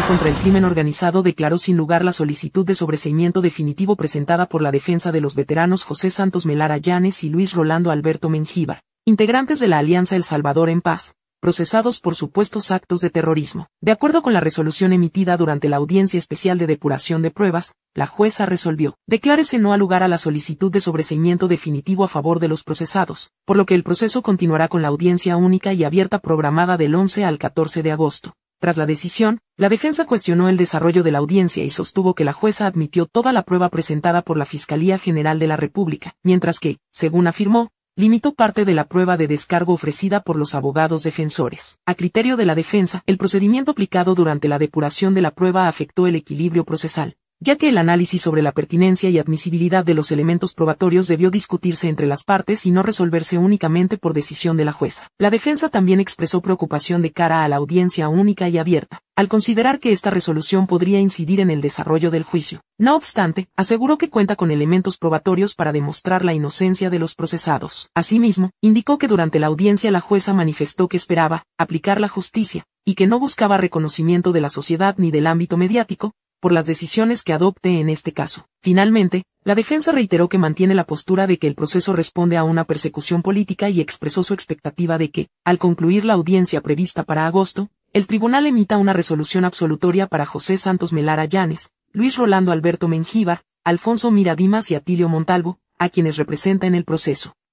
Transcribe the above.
contra el Crimen Organizado declaró sin lugar la solicitud de sobreseimiento definitivo presentada por la defensa de los veteranos José Santos Melara Yanes y Luis Rolando Alberto Mengíbar, integrantes de la Alianza El Salvador en Paz, procesados por supuestos actos de terrorismo. De acuerdo con la resolución emitida durante la Audiencia Especial de Depuración de Pruebas, la jueza resolvió: declárese no al lugar a la solicitud de sobreseimiento definitivo a favor de los procesados, por lo que el proceso continuará con la audiencia única y abierta programada del 11 al 14 de agosto. Tras la decisión, la defensa cuestionó el desarrollo de la audiencia y sostuvo que la jueza admitió toda la prueba presentada por la Fiscalía General de la República, mientras que, según afirmó, limitó parte de la prueba de descargo ofrecida por los abogados defensores. A criterio de la defensa, el procedimiento aplicado durante la depuración de la prueba afectó el equilibrio procesal, ya que el análisis sobre la pertinencia y admisibilidad de los elementos probatorios debió discutirse entre las partes y no resolverse únicamente por decisión de la jueza. La defensa también expresó preocupación de cara a la audiencia única y abierta, al considerar que esta resolución podría incidir en el desarrollo del juicio. No obstante, aseguró que cuenta con elementos probatorios para demostrar la inocencia de los procesados. Asimismo, indicó que durante la audiencia la jueza manifestó que esperaba aplicar la justicia, y que no buscaba reconocimiento de la sociedad ni del ámbito mediático, por las decisiones que adopte en este caso. Finalmente, la defensa reiteró que mantiene la postura de que el proceso responde a una persecución política y expresó su expectativa de que, al concluir la audiencia prevista para agosto, el tribunal emita una resolución absolutoria para José Santos Melara Yanes, Luis Rolando Alberto Mengíbar, Alfonso Mira Dimas y Atilio Montalvo, a quienes representa en el proceso.